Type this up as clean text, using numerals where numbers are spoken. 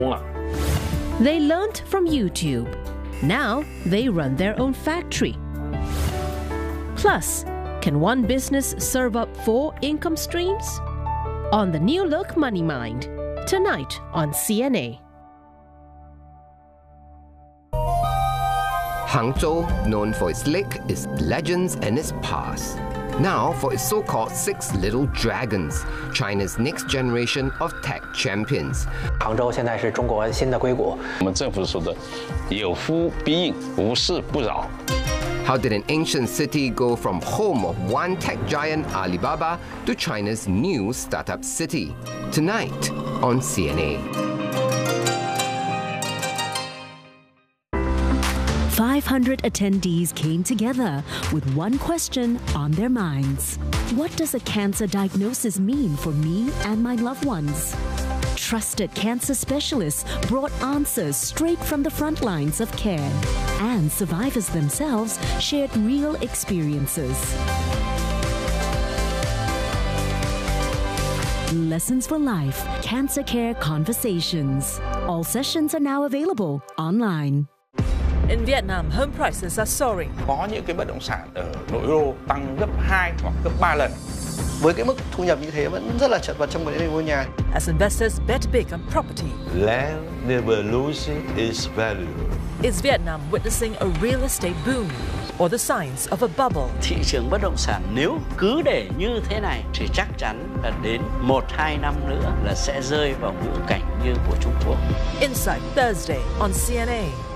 They learnt from YouTube. Now they run their own factory. Plus, can one business serve up 4 income streams? On the new look Money Mind, tonight on CNA. Hangzhou, known for its lake, its legends and its past. Now for its so-called 6 little dragons, China's next generation of tech champions. 杭州现在是中国新的硅谷。 我们政府说的有夫必应，无事不扰。 How did an ancient city go from home of one tech giant Alibaba to China's new startup city? Tonight on CNA. 500 attendees came together with one question on their minds. What does a cancer diagnosis mean for me and my loved ones? Trusted cancer specialists brought answers straight from the front lines of care, and survivors themselves shared real experiences. Lessons for Life, Cancer Care Conversations. All sessions are now available online. In Vietnam, home prices are soaring. Có những cái bất động sản ở nội đô tăng gấp 2 hoặc gấp 3 lần. Với cái mức thu nhập như thế vẫn rất là chật vật trong vấn đề mua nhà. As investors bet big on property. Land never loses its value. Is Vietnam witnessing a real estate boom or the signs of a bubble? Thị trường bất động sản nếu cứ để như thế này thì chắc chắn là đến 1-2 năm nữa là sẽ rơi vào ngữ cảnh như của Trung Quốc. Insight Thursday on CNA.